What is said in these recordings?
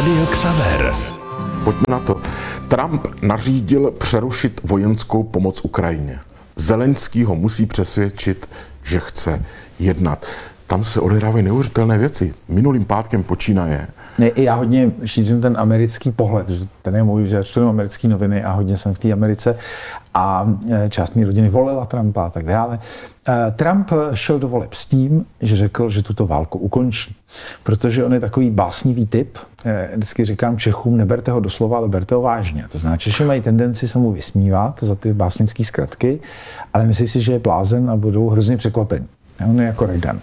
Radio Xaver. Pojďme na to. Trump nařídil přerušit vojenskou pomoc Ukrajině. Zelenský ho musí přesvědčit, že chce jednat. Tam se odehrávají neuvěřitelné věci. Minulým pátkem počínaje. Já hodně šířím ten americký pohled, že ten je můj, že čtu americké noviny a hodně jsem v té Americe a část mé rodiny volila Trumpa a tak dále. Trump šel do voleb s tím, že řekl, že tuto válku ukončí. Protože on je takový básnivý typ. Vždycky říkám Čechům, neberte ho doslova, ale berte ho vážně. To znamená, Češi mají tendenci se mu vysmívat za ty básnické zkratky, ale myslí si, že je blázen a budou hrozně překvapení. On je jako Reagan.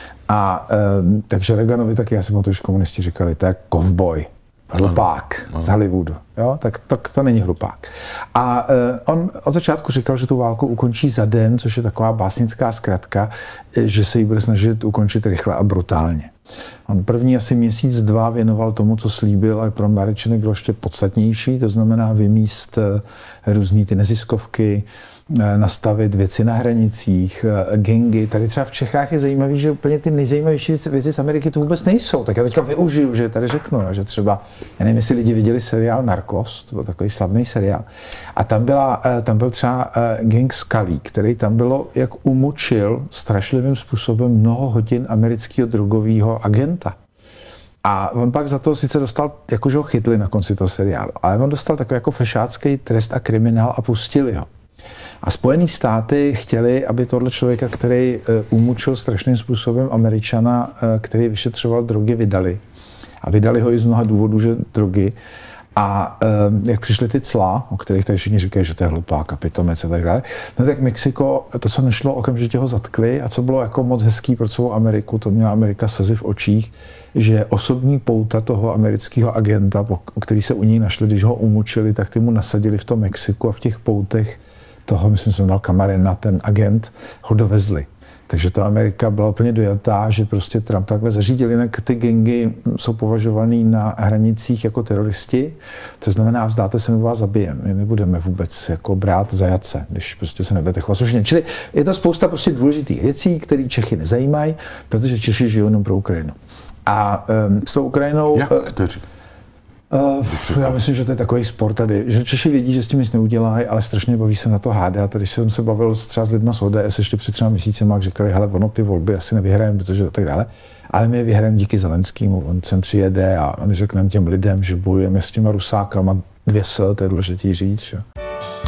Takže Reaganovi taky, já si pamatuju, že komunisti říkali, to je kovboj, hlupák z Hollywoodu. Jo? Tak to není hlupák. A on od začátku říkal, že tu válku ukončí za den, což je taková básnická zkratka, že se ji bude snažit ukončit rychle a brutálně. On první asi měsíc, dva věnoval tomu, co slíbil, ale pro Američany bylo ještě podstatnější, to znamená vymíst různý ty neziskovky, nastavit věci na hranicích, gangy. Tady třeba v Čechách je zajímavý, že úplně ty nejzajímavější věci z Ameriky tu vůbec nejsou. Tak já teďka využiju, že tady řeknu, že třeba, já nevím, jestli lidi viděli seriál Narcos, to byl takový slavný seriál. A tam byl třeba gang Scully, který tam bylo, jak umučil strašlivým způsobem mnoho hodin amerického drogového agenta. A on pak za to sice dostal, jakože ho chytli na konci toho seriálu, ale on dostal takový jako fešácký trest a kriminál a pustili ho. A Spojené státy chtěli, aby tohle člověka, který umučil strašným způsobem Američana, který vyšetřoval drogy, vydali. A vydali ho i z mnoha důvodů, že drogy. A jak přišly ty cla, o kterých tady všichni říkají, že to je hlupák a pitomec a tak dále, no tak Mexiko, to, co nešlo, okamžitě ho zatkli a co bylo jako moc hezký pro celou Ameriku, to měla Amerika slzy v očích, že osobní pouta toho amerického agenta, který se u něj našli, když ho umučili, tak ty mu nasadili v tom Mexiku a v těch poutech toho, myslím, jsem dal Camarena, ten agent, ho dovezli. Takže ta Amerika byla úplně dojatá, že prostě Trump takhle zařídil, jinak ty gangy jsou považovaný na hranicích jako teroristi. To znamená, vzdáte se, my vás zabijeme. My nebudeme vůbec jako brát zajatce, když prostě se nebudete chovat slušně. Čili je to spousta prostě důležitých věcí, které Čechy nezajímají, protože Češi žijou jenom pro Ukrajinu. A s tou Ukrajinou... Jak kteří? Já myslím, že to je takový sport tady, že Češi vědí, že s tím nic neudělají, ale strašně baví se na to hádat. Když jsem se bavil třeba s lidma z ODS ještě před 3 měsícema, říkali, hele, ono ty volby asi nevyhrajeme, protože tak dále, ale my je vyhrajeme díky Zelenskému. On sem přijede a my řekneme těm lidem, že bojujeme s těma Rusákama 2 to je důležitý říct. Že?